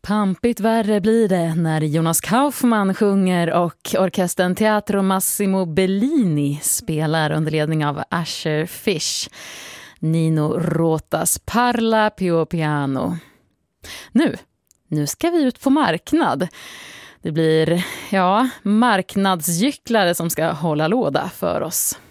Pampigt värre blir det när Jonas Kaufman sjunger och orkestern Teatro Massimo Bellini spelar under ledning av Asher Fish. Nino Rotas Parla Pio Piano. Nu ska vi ut på marknad. Det blir marknadsgycklare som ska hålla låda för oss.